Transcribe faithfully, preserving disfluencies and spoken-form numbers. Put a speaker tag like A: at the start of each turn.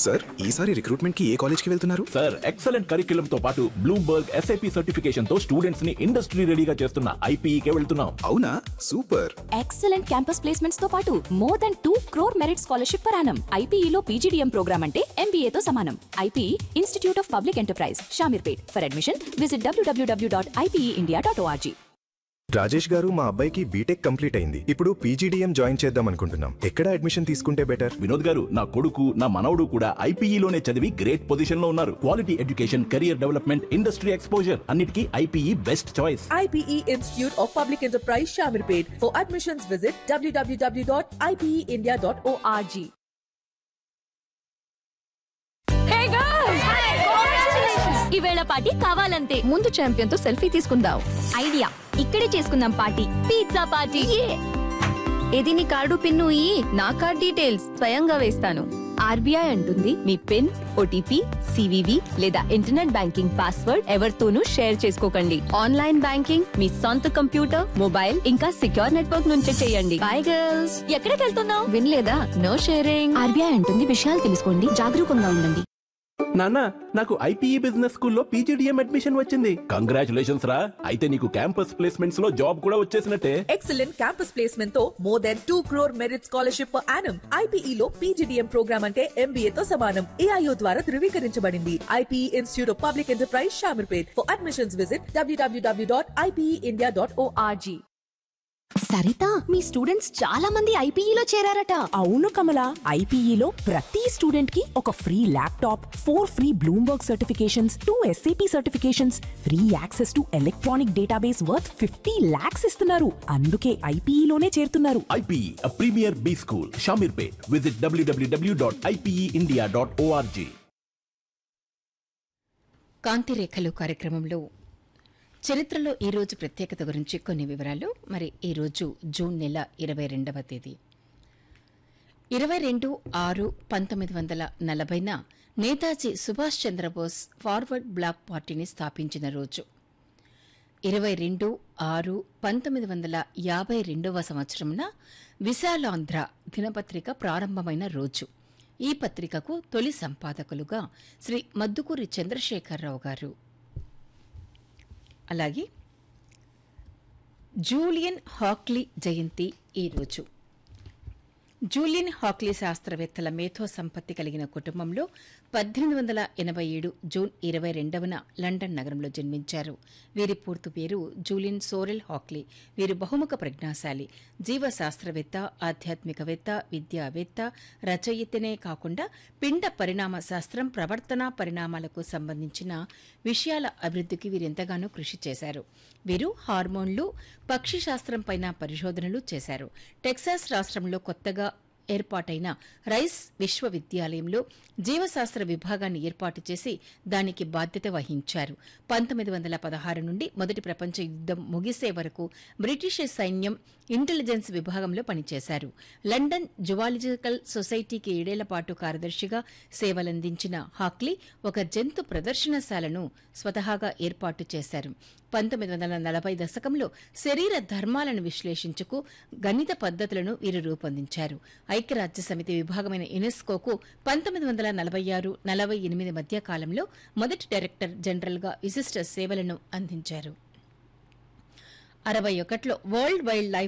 A: Sir ఈసారి recruitment కి ఏ college కి వెళ్తున్నారు?
B: సార్ ఎక్సలెంట్ కరిక్యులం తో పాటు బ్లూంబర్గ్ ఎస్ఐపి సర్టిఫికేషన్ తో స్టూడెంట్స్ ని ఇండస్ట్రీ రెడీగా చేస్తున్న ఐపీఈ కే వెళ్తున్నాం.
A: అవునా, సూపర్.
C: ఎక్సలెంట్ క్యాంపస్ ప్లేస్మెంట్స్ తో పాటు more than two crore merit scholarship per annum. ఐపీఈలో PGDM programme అంటే ఎంబీఏ తో సమానం. IPE institute of public enterprise, Shamirpet. For admission visit WWW dot IPE India dot ORG.
D: Rajesh గారు, మా అబ్బాయికి బీటెక్ కంప్లీట్ అయింది. ఇప్పుడు పీజీడీఎం జాయిన్ చేద్దాం అనుకుంటున్నాం. ఎక్కడ అడ్మిషన్ తీసుకుంటే బెటర్?
B: వినోద్ గారు, నా కొడుకు నా మనవడు కూడా ఐపీఈలోనే చదివి గ్రేట్ పొజిషన్ లో ఉన్నారు. Quality education, career development, industry exposure అన్నిటికీ IPE best choice.
E: IPE institute of public enterprise, Shamirpet. For admissions visit WWW dot IPE India dot ORG.
C: ఈవేళ పార్టీ కావాలంతే. ముందు ఛాంపియన్ తో సెల్ఫీ తీసుకుందాం. ఐడియా, ఇక్కడే చేసుకుందాం పార్టీ. Pizza party. ఏది నీ కార్డు పిన్ను ఈ నా కార్డ్ డీటెయిల్స్ స్వయంగా వేస్తాను. ఆర్బీఐ అంటుంది మీ పిన్, ఓటీపీ, సివివి లేదా ఇంటర్నెట్ బ్యాంకింగ్ పాస్వర్డ్ ఎవరితోనూ షేర్ చేసుకోకండి. ఆన్లైన్ బ్యాంకింగ్ మీ సొంత కంప్యూటర్, మొబైల్ ఇంకా సిక్యూర్ నెట్వర్క్ నుంచే చేయండి. By girls. ఎక్కడికి వెళ్తున్నావు? వినలేదా? No sharing. ఆర్బీఐ అంటుంది విషయాలు తెలుసుకోండి, జాగరూకంగా ఉండండి.
B: నాన్న, నాకు ఐపీఈ బిజినెస్ స్కూల్లో పీజీడీఎం అడ్మిషన్ వచ్చింది. కంగ్రాచులేషన్స్ రా. అయితే నీకు క్యాంపస్ ప్లేస్మెంట్స్ లో జాబ్ కూడా వచ్చేసినట్టే.
E: ఎక్సలెంట్ క్యాంపస్ ప్లేస్మెంట్ తో more than two crore merit scholarship per annum. ఐపీఈలో PGDM programme అంటే ఎంబీఏ తో సమానం. ఏఐఓ ద్వారా ధృవీకరించబడింది. IPE institute of public enterprise, Shamirpet. For admissions visit WWW dot IPE India dot ORG.
C: Saritha, me students చాలా మంది ఐపీఈలో చేరారట.
F: అవును కమల, ఐపీఈలో ప్రతి స్టూడెంట్ కి ఒక free laptop, four free Bloomberg certifications, two SAP certifications, free access to electronic database worth fifty lakhs ఇస్తున్నారు. అందుకే ఐపీఈలోనే చేరుతున్నారు.
B: IPE a premier B school, Shamirpet. Visit WWW dot IPE India dot ORG.
G: కాంతిరేఖలు కార్యక్రమంలో చరిత్రలో ఈరోజు ప్రత్యేకత గురించి కొన్ని వివరాలు. మరి ఈరోజు జూన్ నెల ఇరవై రెండవ తేదీ ఇరవై రెండు ఆరు పంతొమ్మిది వందల నలభైన నేతాజీ సుభాష్ చంద్రబోస్ ఫార్వర్డ్ బ్లాక్ పార్టీని స్థాపించిన రోజు. ఇరవై రెండు ఆరు పంతొమ్మిది వందల యాభై రెండవ సంవత్సరమున విశాలాంధ్ర దినపత్రిక ప్రారంభమైన రోజు. ఈ పత్రికకు తొలి సంపాదకులుగా శ్రీ మద్దుకూరి చంద్రశేఖరరావు గారు. అలాగే జూలియన్ హాక్లీ జయంతి ఈరోజు. జూలియన్ హాక్లీ శాస్త్రవేత్తల మేధో సంపత్తి కలిగిన కుటుంబంలో పద్దెనిమిది వందల ఎనభై ఏడు జూన్ ఇరవై రెండవన లండన్ నగరంలో జన్మించారు. వీరి పూర్తి పేరు జూలియన్ సోరెల్ హాక్లీ. వీరు బహుముఖ ప్రజ్ఞాశాలి, జీవశాస్త్రవేత్త, ఆధ్యాత్మికవేత్త, విద్యావేత్త, రచయితనే కాకుండా పిండ పరిణామ శాస్త్రం, ప్రవర్తన పరిణామాలకు సంబంధించిన విషయాల అభివృద్ధికి వీరెంతగానో కృషి చేశారు. వీరు హార్మోన్లు, పక్షి శాస్త్రంపైన పరిశోధనలు చేశారు. టెక్సాస్ రాష్ట్రంలో కొత్తగా ఏర్పాటైన రైస్ విశ్వవిద్యాలయంలో జీవశాస్త్ర విభాగాన్ని ఏర్పాటు చేసి దానికి బాధ్యత వహించారు. పంతొమ్మిది వందల పదహారు నుండి మొదటి ప్రపంచ యుద్దం ముగిసే వరకు బ్రిటిష్ సైన్యం ఇంటెలిజెన్స్ విభాగంలో పనిచేశారు. లండన్ జువాలజికల్ సొసైటీకి ఏడేళ్ల పాటు కార్యదర్శిగా సేవలందించిన హాక్లీ ఒక జంతు ప్రదర్శనశాలను స్వతహాగా ఏర్పాటు చేశారు. పంతొమ్మిది వందల నలభై దశకంలో శరీర ధర్మాలను విశ్లేషించుకు గణిత పద్ధతులను వీరు రూపొందించారు. ఐక్యరాజ్య సమితి విభాగమైన యునెస్కోకు పంతొమ్మిది వందల నలభై ఆరు నలభై ఎనిమిది మధ్య కాలంలో మొదటి డైరెక్టర్ జనరల్గా విశిష్ట సేవలను అందించారు. అరవై ఒకటిలో వరల్డ్ వైల్డ్ లైఫ్